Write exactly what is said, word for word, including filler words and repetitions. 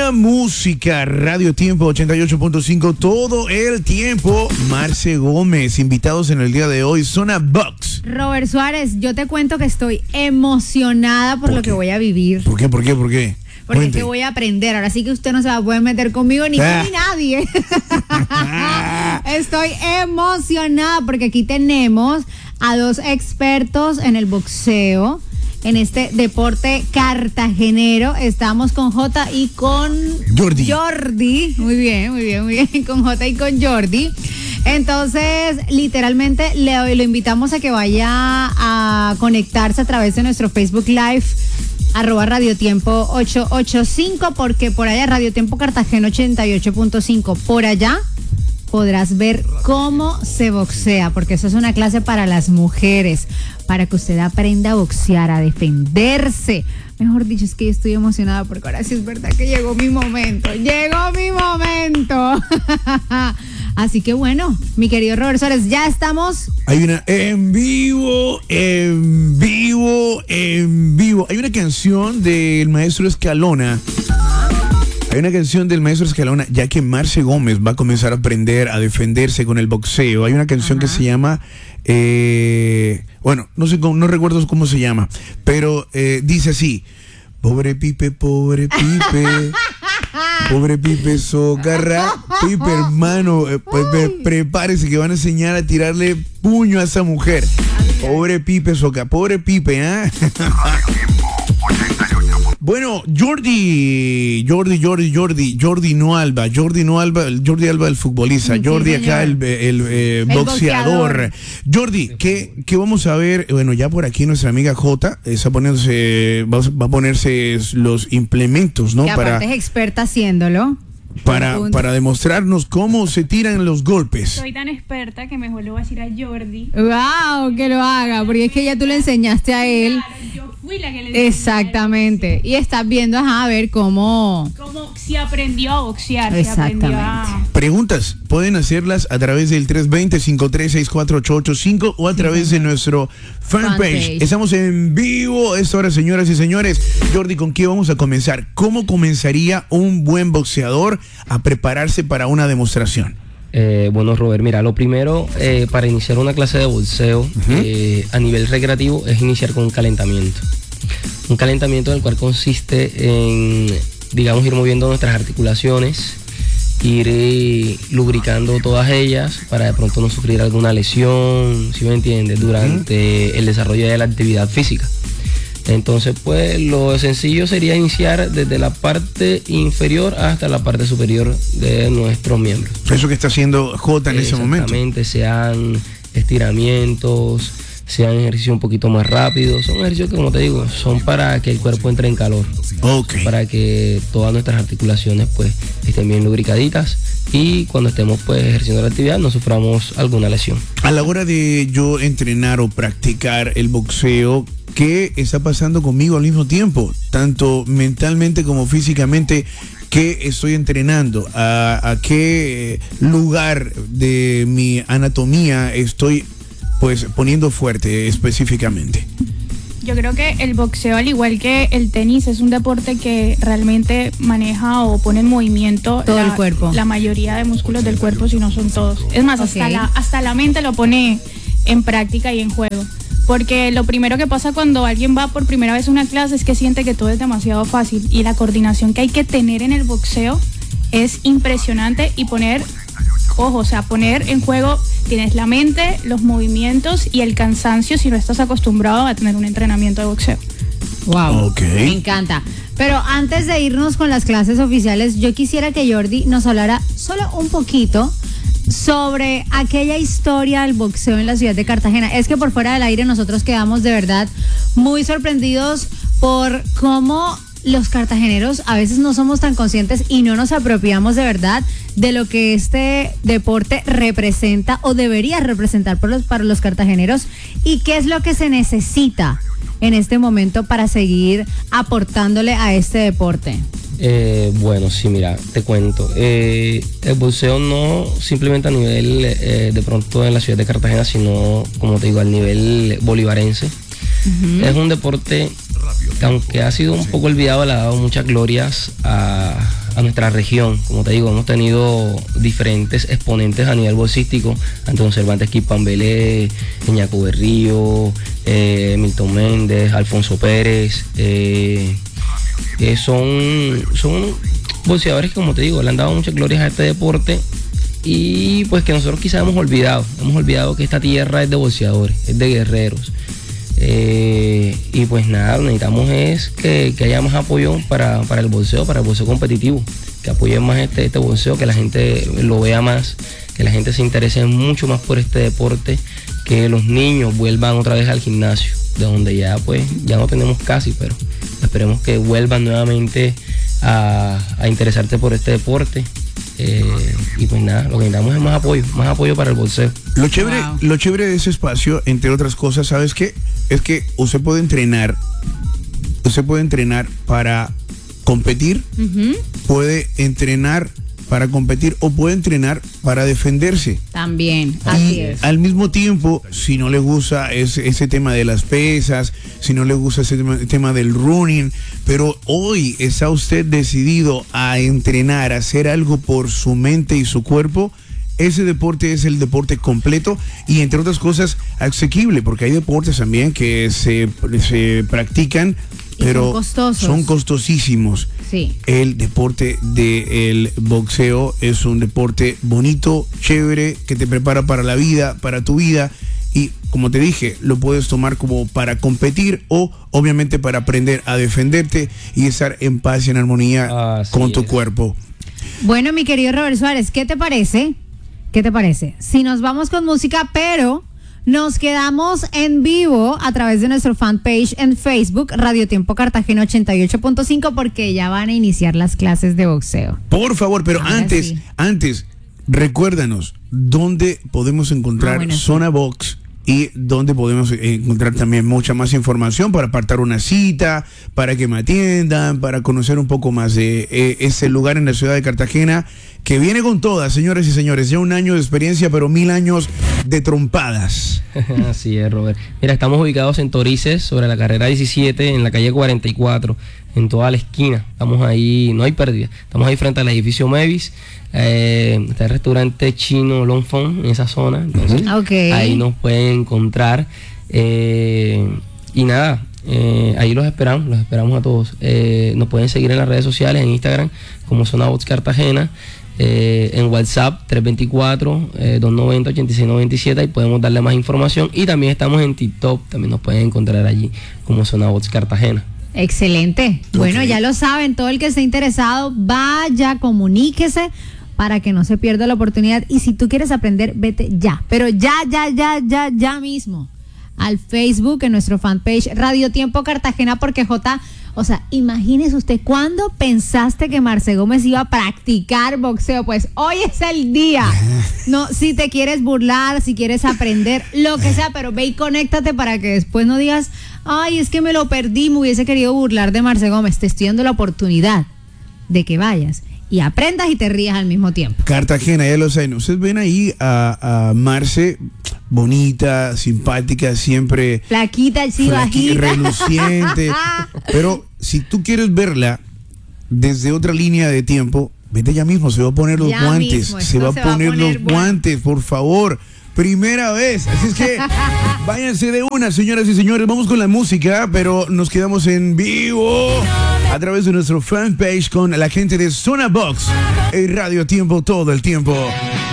buena música, Radio Tiempo ochenta y ocho punto cinco, todo el tiempo. Marce Gómez, invitados en el día de hoy, Zona Box. Robert Suárez, yo te cuento que estoy emocionada por, ¿Por lo qué? que voy a vivir. ¿Por qué? ¿Por qué? ¿Por qué? Porque Cuente. es que voy a aprender. Ahora sí que usted no se va a poder meter conmigo ni ah. con nadie. Estoy emocionada porque aquí tenemos a dos expertos en el boxeo, en este deporte cartagenero. Estamos con Jota y con Jordi. Jordi. Muy bien, muy bien, muy bien. Con Jota y con Jordi. Entonces, literalmente, le, lo invitamos a que vaya a conectarse a través de nuestro Facebook Live, arroba Radio Tiempo ochocientos ochenta y cinco, porque por allá Radio Tiempo Cartagena ochenta y ocho punto cinco, por allá podrás ver cómo se boxea, porque eso es una clase para las mujeres, para que usted aprenda a boxear, a defenderse. Mejor dicho, es que yo estoy emocionada porque ahora sí es verdad que llegó mi momento, llegó mi momento. Así que bueno, mi querido Robert Suárez, ya estamos. Hay una en vivo, en vivo, en vivo. Hay una canción del maestro Escalona. Hay una canción del maestro Escalona, ya que Marce Gómez va a comenzar a aprender a defenderse con el boxeo. Hay una canción Ajá. que se llama, eh, bueno, no sé, cómo, no recuerdo cómo se llama, pero eh, dice así: pobre Pipe, pobre Pipe. Pobre Pipe Socarra, Pipe hermano, eh, pues, prepárese que van a enseñar a tirarle puño a esa mujer. Pobre Pipe Soca, pobre Pipe, ¿eh? Bueno, Jordi, Jordi, Jordi, Jordi, Jordi no Alba, Jordi no Alba, Jordi Alba el futbolista, sí, Jordi señor. acá el, el, eh, el boxeador. boxeador. Jordi, ¿qué, ¿qué vamos a ver? Bueno, ya por aquí nuestra amiga Jota está poniéndose, va, va a ponerse los implementos, ¿no? Que aparte para, es experta haciéndolo. Para, para demostrarnos cómo se tiran los golpes. Soy tan experta que mejor le voy a decir a Jordi. ¡Wow! Que lo haga, porque es que ya tú le enseñaste a él. Claro, yo fui la que le enseñé. Exactamente. Y estás viendo, ajá, a ver cómo... Cómo si aprendió a boxear. Exactamente. Si a... Preguntas pueden hacerlas a través del tres dos cero, cinco tres seis cuatro ocho ocho cinco o a través sí, de nuestro fanpage. fanpage. Estamos en vivo esta hora, señoras y señores. Jordi, ¿con qué vamos a comenzar? ¿Cómo comenzaría un buen boxeador a prepararse para una demostración? Eh, bueno, Robert, mira, lo primero eh, para iniciar una clase de boxeo uh-huh. eh, a nivel recreativo es iniciar con un calentamiento. Un calentamiento en el cual consiste en, digamos, ir moviendo nuestras articulaciones, ir eh, lubricando todas ellas para de pronto no sufrir alguna lesión, ¿sí me entiendes?, durante uh-huh. el desarrollo de la actividad física. Entonces, pues, lo sencillo sería iniciar desde la parte inferior hasta la parte superior de nuestros miembros. Eso que está haciendo Jota en ese momento. Exactamente, sean estiramientos, sean ejercicios un poquito más rápidos. Son ejercicios que, como te digo, son para que el cuerpo entre en calor. Okay. Para que todas nuestras articulaciones, pues, estén bien lubricaditas y cuando estemos, pues, ejerciendo la actividad no suframos alguna lesión. A la hora de yo entrenar o practicar el boxeo, ¿qué está pasando conmigo al mismo tiempo? Tanto mentalmente como físicamente, ¿qué estoy entrenando? ¿A, a qué lugar de mi anatomía estoy, pues, poniendo fuerte específicamente? Yo creo que el boxeo, al igual que el tenis, es un deporte que realmente maneja o pone en movimiento todo la, el cuerpo. La mayoría de músculos del cuerpo, si no son todos. Es más, okay. hasta, la, hasta la mente lo pone en práctica y en juego. Porque lo primero que pasa cuando alguien va por primera vez a una clase es que siente que todo es demasiado fácil, y la coordinación que hay que tener en el boxeo es impresionante, y poner, ojo, o sea, poner en juego, tienes la mente, los movimientos y el cansancio si no estás acostumbrado a tener un entrenamiento de boxeo. Wow, okay. Me encanta. Pero antes de irnos con las clases oficiales, yo quisiera que Jordi nos hablara solo un poquito sobre aquella historia del boxeo en la ciudad de Cartagena. Es que por fuera del aire nosotros quedamos de verdad muy sorprendidos por cómo los cartageneros a veces no somos tan conscientes y no nos apropiamos de verdad de lo que este deporte representa o debería representar por los, para los cartageneros, y qué es lo que se necesita en este momento para seguir aportándole a este deporte. Eh, bueno, sí, mira, te cuento. Eh, el boxeo no simplemente a nivel eh, de pronto en la ciudad de Cartagena, sino, como te digo, al nivel bolivarense. Uh-huh. Es un deporte que, aunque ha sido un poco olvidado, le ha dado muchas glorias a, a nuestra región. Como te digo, hemos tenido diferentes exponentes a nivel bolsístico, Antonio Cervantes Quipambelé, Iñaco Berrío, eh, Milton Méndez, Alfonso Pérez, eh, eh, son, son boxeadores que, como te digo, le han dado muchas glorias a este deporte y pues que nosotros quizás hemos olvidado, hemos olvidado que esta tierra es de boxeadores, es de guerreros. Eh, y pues nada, necesitamos es que, que haya más apoyo para, para el boxeo, para el boxeo competitivo, que apoyen más este, este boxeo, que la gente lo vea más, que la gente se interese mucho más por este deporte, que los niños vuelvan otra vez al gimnasio, de donde ya pues ya no tenemos casi, pero esperemos que vuelvan nuevamente a, a interesarte por este deporte. Eh, y pues nada, lo que necesitamos es más apoyo, más apoyo para el boxeo. Lo chévere, wow. lo chévere de ese espacio, entre otras cosas, ¿sabes qué? Es que usted puede entrenar, usted puede entrenar para competir, uh-huh. puede entrenar para competir o puede entrenar para defenderse. También, así y es. Al mismo tiempo, si no le gusta ese, ese tema de las pesas, si no le gusta ese tema, tema del running, pero hoy está usted decidido a entrenar, a hacer algo por su mente y su cuerpo, ese deporte es el deporte completo y, entre otras cosas, asequible, porque hay deportes también que se, se practican, pero son costosos. Son costosísimos. Sí. El deporte del boxeo es un deporte bonito, chévere, que te prepara para la vida, para tu vida. Y como te dije, lo puedes tomar como para competir o obviamente para aprender a defenderte y estar en paz y en armonía Así con tu es. cuerpo. Bueno, mi querido Robert Suárez, ¿qué te parece? ¿Qué te parece? Si nos vamos con música, pero nos quedamos en vivo a través de nuestro fanpage en Facebook, Radio Tiempo Cartagena ochenta y ocho punto cinco, porque ya van a iniciar las clases de boxeo. Por favor, pero Ahora antes, sí. antes, recuérdanos, ¿dónde podemos encontrar ah, bueno, Zona sí. Box? Y donde podemos encontrar también mucha más información para apartar una cita, para que me atiendan, para conocer un poco más de eh, ese lugar en la ciudad de Cartagena, que viene con todas, señores y señores. Ya un año de experiencia, pero mil años de trompadas. Así es, Robert. Mira, estamos ubicados en Torices, sobre la carrera diecisiete, en la calle cuarenta y cuatro, en toda la esquina. Estamos ahí, no hay pérdida. Estamos ahí frente al edificio Mevis. Eh, está el restaurante chino Longfong en esa zona, entonces okay. ahí nos pueden encontrar eh, y nada, eh, ahí los esperamos, los esperamos a todos. Eh, nos pueden seguir en las redes sociales, en Instagram como Zona Box Cartagena, eh, en WhatsApp tres dos cuatro, dos nueve cero, ocho seis nueve siete, y podemos darle más información, y también estamos en TikTok, también nos pueden encontrar allí como Zona Box Cartagena. Excelente. Okay. Bueno, ya lo saben, todo el que esté interesado, vaya, comuníquese para que no se pierda la oportunidad. Y si tú quieres aprender, vete ya, pero ya, ya, ya, ya, ya mismo al Facebook, en nuestro fanpage Radio Tiempo Cartagena, porque Jota, o sea, imagínese usted, ¿cuándo pensaste que Marce Gómez iba a practicar boxeo? Pues hoy es el día. No, si te quieres burlar, si quieres aprender, lo que sea, pero ve y conéctate para que después no digas, ay, es que me lo perdí, me hubiese querido burlar de Marce Gómez. Te estoy dando la oportunidad de que vayas y aprendas y te rías al mismo tiempo. Cartagena, ya lo saben. Ustedes ven ahí a, a Marce, bonita, simpática, siempre flaquita, sí, bajita, reluciente. Pero si tú quieres verla desde otra línea de tiempo, vete ya mismo, se va a poner los ya guantes, mismo, se, va, se va a poner los bueno. guantes, por favor. Primera vez, así es que váyanse de una, señoras y señores. Vamos con la música, pero nos quedamos en vivo a través de nuestro fanpage con la gente de Zona Box y Radio Tiempo todo el tiempo.